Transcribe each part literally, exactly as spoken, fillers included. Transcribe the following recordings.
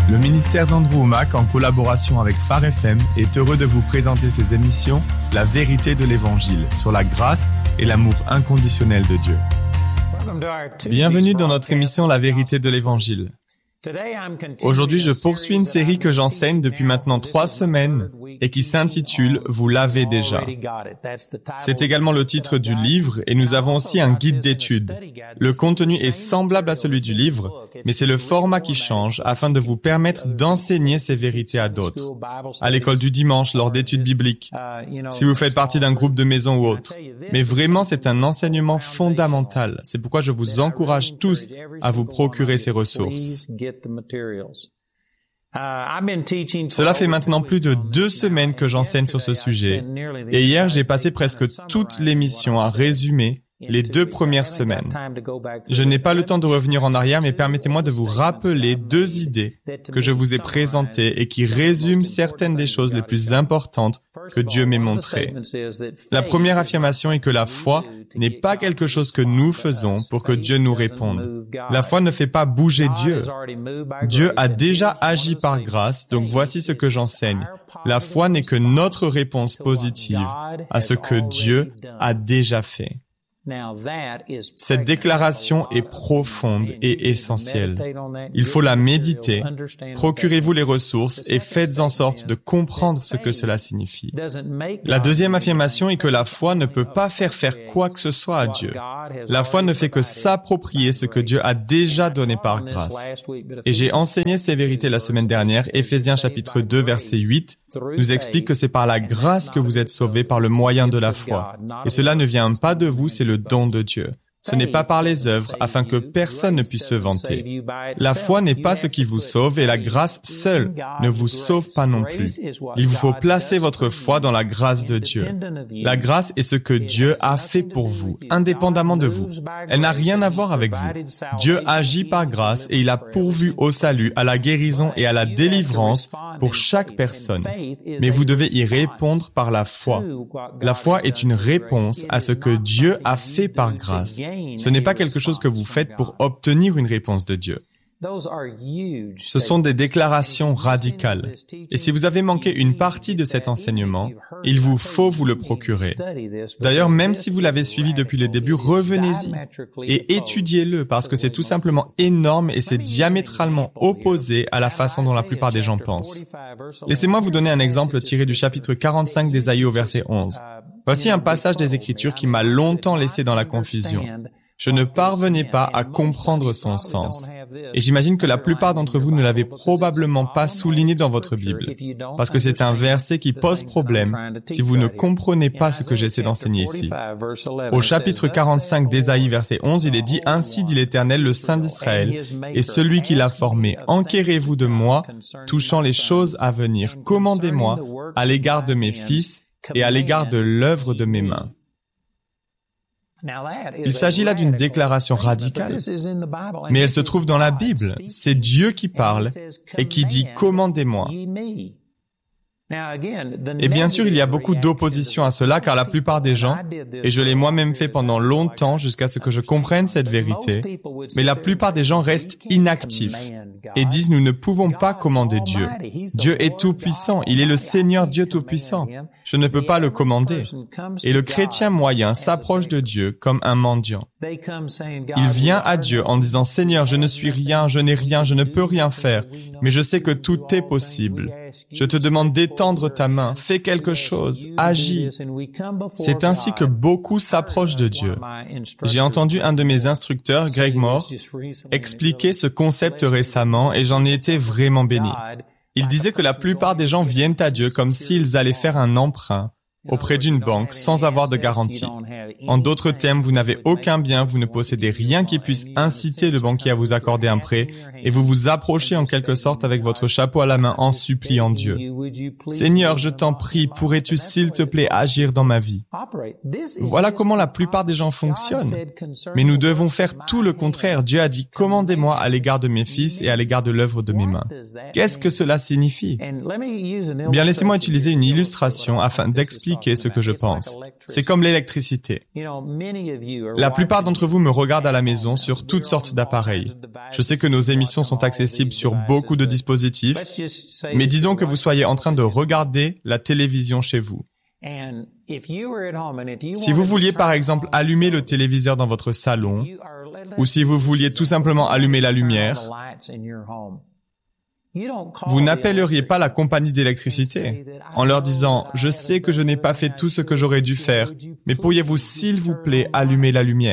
Le ministère d'Andrew Wommack, en collaboration avec Phare F M, est heureux de vous présenter ses émissions « La vérité de l'Évangile » sur la grâce et l'amour inconditionnel de Dieu. Bienvenue dans notre émission « La vérité de l'Évangile ». Aujourd'hui, je poursuis une série que j'enseigne depuis maintenant trois semaines et qui s'intitule « Vous l'avez déjà ». C'est également le titre du livre et nous avons aussi un guide d'études. Le contenu est semblable à celui du livre, mais c'est le format qui change afin de vous permettre d'enseigner ces vérités à d'autres. À l'école du dimanche, lors d'études bibliques, si vous faites partie d'un groupe de maison ou autre. Mais vraiment, c'est un enseignement fondamental. C'est pourquoi je vous encourage tous à vous procurer ces ressources. Cela fait maintenant plus de deux semaines que j'enseigne sur ce sujet, et hier j'ai passé presque toute l'émission à résumer les deux premières semaines. Je n'ai pas le temps de revenir en arrière, mais permettez-moi de vous rappeler deux idées que je vous ai présentées et qui résument certaines des choses les plus importantes que Dieu m'ait montrées. La première affirmation est que la foi n'est pas quelque chose que nous faisons pour que Dieu nous réponde. La foi ne fait pas bouger Dieu. Dieu a déjà agi par grâce, donc voici ce que j'enseigne. La foi n'est que notre réponse positive à ce que Dieu a déjà fait. Cette déclaration est profonde et essentielle. Il faut la méditer, procurez-vous les ressources et faites en sorte de comprendre ce que cela signifie. La deuxième affirmation est que la foi ne peut pas faire faire quoi que ce soit à Dieu. La foi ne fait que s'approprier ce que Dieu a déjà donné par grâce. Et j'ai enseigné ces vérités la semaine dernière. Éphésiens chapitre deux, verset huit, nous explique que c'est par la grâce que vous êtes sauvés par le moyen de la foi. Et cela ne vient pas de vous, c'est le don de Dieu. Ce n'est pas par les œuvres, afin que personne ne puisse se vanter. La foi n'est pas ce qui vous sauve et la grâce seule ne vous sauve pas non plus. Il vous faut placer votre foi dans la grâce de Dieu. La grâce est ce que Dieu a fait pour vous, indépendamment de vous. Elle n'a rien à voir avec vous. Dieu agit par grâce et il a pourvu au salut, à la guérison et à la délivrance pour chaque personne. Mais vous devez y répondre par la foi. La foi est une réponse à ce que Dieu a fait par grâce. Ce n'est pas quelque chose que vous faites pour obtenir une réponse de Dieu. Ce sont des déclarations radicales. Et si vous avez manqué une partie de cet enseignement, il vous faut vous le procurer. D'ailleurs, même si vous l'avez suivi depuis le début, revenez-y et étudiez-le parce que c'est tout simplement énorme et c'est diamétralement opposé à la façon dont la plupart des gens pensent. Laissez-moi vous donner un exemple tiré du chapitre quarante-cinq d'Ésaïe au verset onze. Voici un passage des Écritures qui m'a longtemps laissé dans la confusion. Je ne parvenais pas à comprendre son sens. Et j'imagine que la plupart d'entre vous ne l'avez probablement pas souligné dans votre Bible, parce que c'est un verset qui pose problème si vous ne comprenez pas ce que j'essaie d'enseigner ici. Au chapitre quarante-cinq d'Ésaïe, verset onze, il est dit « Ainsi dit l'Éternel, le Saint d'Israël, et celui qui l'a formé, enquérez-vous de moi, touchant les choses à venir, commandez-moi à l'égard de mes fils et à l'égard de l'œuvre de mes mains. » Il s'agit là d'une déclaration radicale, mais elle se trouve dans la Bible. C'est Dieu qui parle et qui dit « Commandez-moi ». Et bien sûr, il y a beaucoup d'opposition à cela, car la plupart des gens, et je l'ai moi-même fait pendant longtemps jusqu'à ce que je comprenne cette vérité, mais la plupart des gens restent inactifs et disent « Nous ne pouvons pas commander Dieu. Dieu est tout-puissant, il est le Seigneur Dieu tout-puissant. Je ne peux pas le commander. » Et le chrétien moyen s'approche de Dieu comme un mendiant. Il vient à Dieu en disant « Seigneur, je ne suis rien, je n'ai rien, je ne peux rien faire, mais je sais que tout est possible. Je te demande d'étendre ta main, fais quelque chose, agis. » C'est ainsi que beaucoup s'approchent de Dieu. J'ai entendu un de mes instructeurs, Greg Moore, expliquer ce concept récemment et j'en ai été vraiment béni. Il disait que la plupart des gens viennent à Dieu comme s'ils allaient faire un emprunt auprès d'une banque sans avoir de garantie. En d'autres termes, vous n'avez aucun bien, vous ne possédez rien qui puisse inciter le banquier à vous accorder un prêt et vous vous approchez en quelque sorte avec votre chapeau à la main en suppliant Dieu. « Seigneur, je t'en prie, pourrais-tu s'il te plaît agir dans ma vie ?» Voilà comment la plupart des gens fonctionnent. Mais nous devons faire tout le contraire. Dieu a dit « Commandez-moi à l'égard de mes fils et à l'égard de l'œuvre de mes mains. » Qu'est-ce que cela signifie? Bien, laissez-moi utiliser une illustration afin d'expliquer expliquer ce que je pense. C'est comme l'électricité. La plupart d'entre vous me regardent à la maison sur toutes sortes d'appareils. Je sais que nos émissions sont accessibles sur beaucoup de dispositifs, mais disons que vous soyez en train de regarder la télévision chez vous. Si vous vouliez par exemple allumer le téléviseur dans votre salon, ou si vous vouliez tout simplement allumer la lumière, vous n'appelleriez pas la compagnie d'électricité en leur disant « Je sais que je n'ai pas fait tout ce que j'aurais dû faire, mais pourriez-vous s'il vous plaît allumer la lumière ?»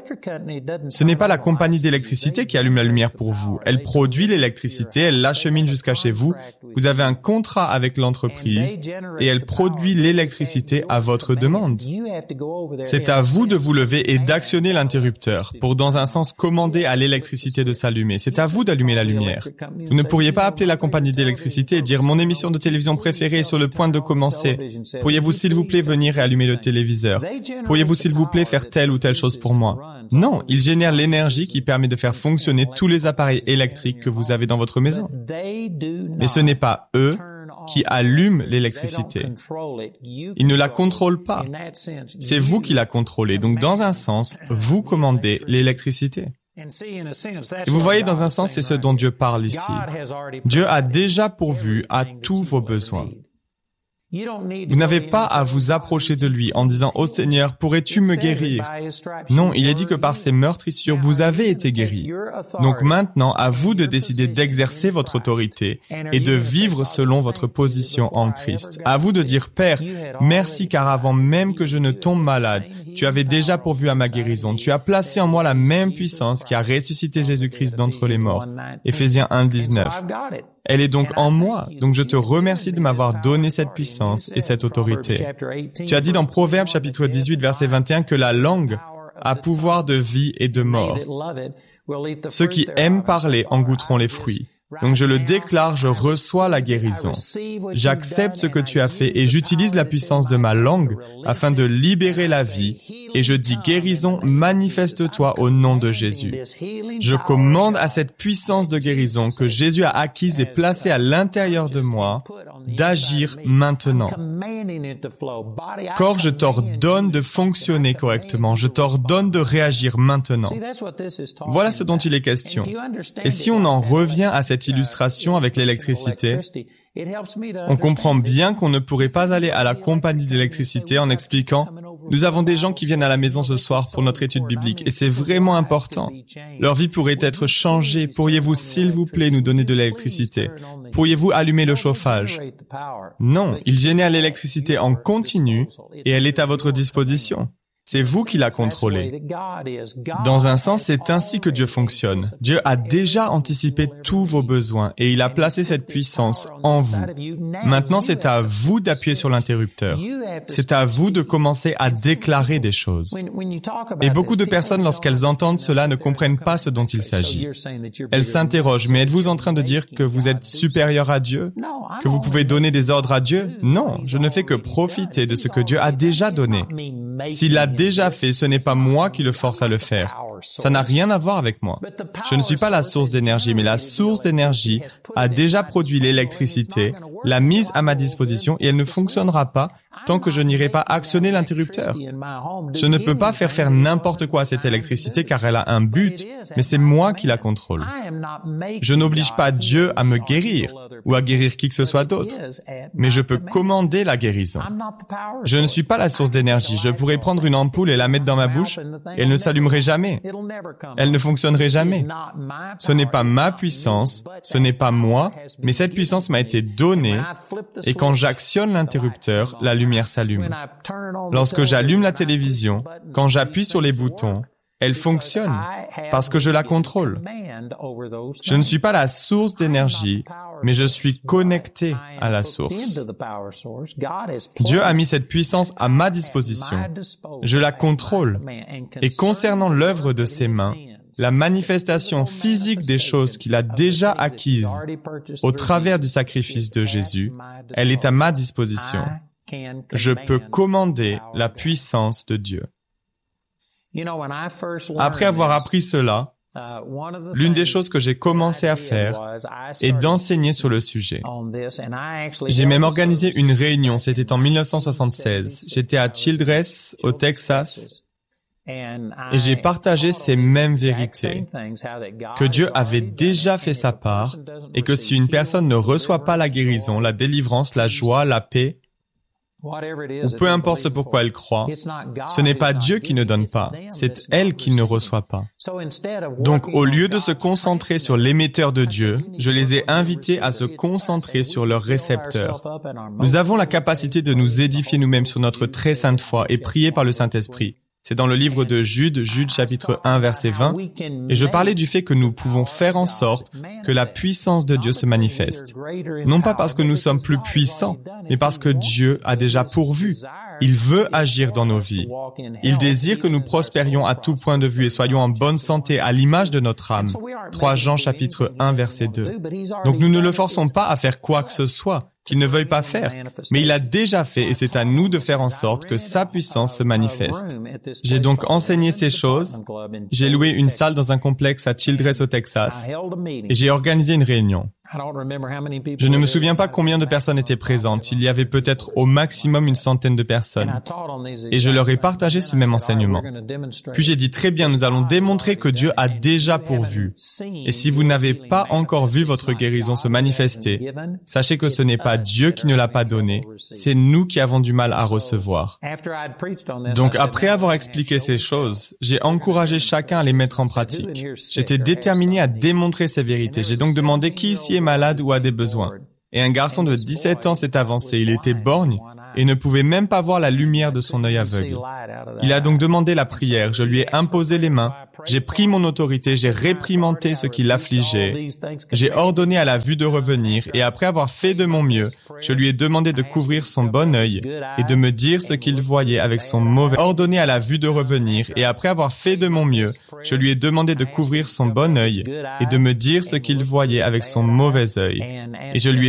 Ce n'est pas la compagnie d'électricité qui allume la lumière pour vous. Elle produit l'électricité, elle l'achemine jusqu'à chez vous. Vous avez un contrat avec l'entreprise et elle produit l'électricité à votre demande. C'est à vous de vous lever et d'actionner l'interrupteur pour, dans un sens, commander à l'électricité de s'allumer. C'est à vous d'allumer la lumière. Vous ne pourriez pas appeler la compagnie d'électricité et dire « Mon émission de télévision préférée est sur le point de commencer. Pourriez-vous s'il vous plaît venir et allumer le téléviseur? Pourriez-vous s'il vous plaît faire telle ou telle chose pour moi? » Non, ils génèrent l'énergie qui permet de faire fonctionner tous les appareils électriques que vous avez dans votre maison. Mais ce n'est pas eux qui allument l'électricité. Ils ne la contrôlent pas. C'est vous qui la contrôlez. Donc, dans un sens, vous commandez l'électricité. Et vous voyez, dans un sens, c'est ce dont Dieu parle ici. Dieu a déjà pourvu à tous vos besoins. Vous n'avez pas à vous approcher de lui en disant « Oh Seigneur, pourrais-tu me guérir ?» Non, il est dit que par ses meurtrissures, vous avez été guéris. Donc maintenant, à vous de décider d'exercer votre autorité et de vivre selon votre position en Christ. À vous de dire « Père, merci car avant même que je ne tombe malade, tu avais déjà pourvu à ma guérison. Tu as placé en moi la même puissance qui a ressuscité Jésus-Christ d'entre les morts. » Éphésiens un, dix-neuf. Elle est donc en moi, donc je te remercie de m'avoir donné cette puissance et cette autorité. Tu as dit dans Proverbes chapitre dix-huit verset vingt et un que la langue a pouvoir de vie et de mort. Ceux qui aiment parler en goûteront les fruits. Donc je le déclare, je reçois la guérison. J'accepte ce que tu as fait et j'utilise la puissance de ma langue afin de libérer la vie. Et je dis guérison, manifeste-toi au nom de Jésus. Je commande à cette puissance de guérison que Jésus a acquise et placée à l'intérieur de moi d'agir maintenant. Corps, je t'ordonne de fonctionner correctement. Je t'ordonne de réagir maintenant. Voilà ce dont il est question. Et si on en revient à cette illustration avec l'électricité, on comprend bien qu'on ne pourrait pas aller à la compagnie d'électricité en expliquant « Nous avons des gens qui viennent à la maison ce soir pour notre étude biblique et c'est vraiment important. Leur vie pourrait être changée. Pourriez-vous, s'il vous plaît, nous donner de l'électricité? Pourriez-vous allumer le chauffage? » Non, il génère l'électricité en continu et elle est à votre disposition. C'est vous qui la contrôlez. Dans un sens, c'est ainsi que Dieu fonctionne. Dieu a déjà anticipé tous vos besoins et il a placé cette puissance en vous. Maintenant, c'est à vous d'appuyer sur l'interrupteur. C'est à vous de commencer à déclarer des choses. Et beaucoup de personnes, lorsqu'elles entendent cela, ne comprennent pas ce dont il s'agit. Elles s'interrogent, mais êtes-vous en train de dire que vous êtes supérieur à Dieu? Que vous pouvez donner des ordres à Dieu? Non, je ne fais que profiter de ce que Dieu a déjà donné. S'il l'a déjà fait, ce n'est pas moi qui le force à le faire. Ça n'a rien à voir avec moi. Je ne suis pas la source d'énergie, mais la source d'énergie a déjà produit l'électricité, l'a mise à ma disposition et elle ne fonctionnera pas tant que je n'irai pas actionner l'interrupteur. Je ne peux pas faire faire n'importe quoi à cette électricité car elle a un but, mais c'est moi qui la contrôle. Je n'oblige pas Dieu à me guérir ou à guérir qui que ce soit d'autre, mais je peux commander la guérison. Je ne suis pas la source d'énergie. Je pourrais prendre une ampoule et la mettre dans ma bouche et elle ne s'allumerait jamais. Elle ne fonctionnerait jamais. Ce n'est pas ma puissance, ce n'est pas moi, mais cette puissance m'a été donnée et quand j'actionne l'interrupteur, la lumière s'allume. Lorsque j'allume la télévision, quand j'appuie sur les boutons, elle fonctionne parce que je la contrôle. Je ne suis pas la source d'énergie, mais je suis connecté à la source. Dieu a mis cette puissance à ma disposition. Je la contrôle. Et concernant l'œuvre de ses mains, la manifestation physique des choses qu'il a déjà acquises au travers du sacrifice de Jésus, elle est à ma disposition. Je peux commander la puissance de Dieu. Après avoir appris cela, L'une des choses que j'ai commencé à faire est d'enseigner sur le sujet. J'ai même organisé une réunion, c'était en mille neuf cent soixante-seize. J'étais à Childress, au Texas, et j'ai partagé ces mêmes vérités, que Dieu avait déjà fait sa part, et que si une personne ne reçoit pas la guérison, la délivrance, la joie, la paix, ou peu importe ce pourquoi elle croit, ce n'est pas Dieu qui ne donne pas, c'est elle qui ne reçoit pas. Donc, au lieu de se concentrer sur l'émetteur de Dieu, je les ai invités à se concentrer sur leur récepteur. Nous avons la capacité de nous édifier nous-mêmes sur notre très sainte foi et prier par le Saint-Esprit. C'est dans le livre de Jude, Jude chapitre un, verset vingt, et je parlais du fait que nous pouvons faire en sorte que la puissance de Dieu se manifeste. Non pas parce que nous sommes plus puissants, mais parce que Dieu a déjà pourvu. Il veut agir dans nos vies. Il désire que nous prospérions à tout point de vue et soyons en bonne santé à l'image de notre âme. trois Jean chapitre un, verset deux. Donc nous ne le forçons pas à faire quoi que ce soit qu'il ne veuille pas faire, mais il a déjà fait et c'est à nous de faire en sorte que sa puissance se manifeste. J'ai donc enseigné ces choses, j'ai loué une salle dans un complexe à Childress au Texas et j'ai organisé une réunion. Je ne me souviens pas combien de personnes étaient présentes, il y avait peut-être au maximum une centaine de personnes. Et je leur ai partagé ce même enseignement. Puis j'ai dit très bien, nous allons démontrer que Dieu a déjà pourvu. Et si vous n'avez pas encore vu votre guérison se manifester, sachez que ce n'est pas Dieu qui ne l'a pas donné, c'est nous qui avons du mal à recevoir. Donc après avoir expliqué ces choses, j'ai encouragé chacun à les mettre en pratique. J'étais déterminé à démontrer ces vérités. J'ai donc demandé qui ici est malade ou a des besoins. Et un garçon de dix-sept ans s'est avancé. Il était borgne et ne pouvait même pas voir la lumière de son œil aveugle. Il a donc demandé la prière. Je lui ai imposé les mains. J'ai pris mon autorité. J'ai réprimandé ce qui l'affligeait. J'ai ordonné à la vue de revenir. Et après avoir fait de mon mieux, je lui ai demandé de couvrir son bon œil et de me dire ce qu'il voyait avec son mauvais. Ordonné à la vue de revenir. Et après avoir fait de mon mieux, je lui ai demandé de couvrir son bon œil et de me dire ce qu'il voyait avec son mauvais œil. Et je lui ai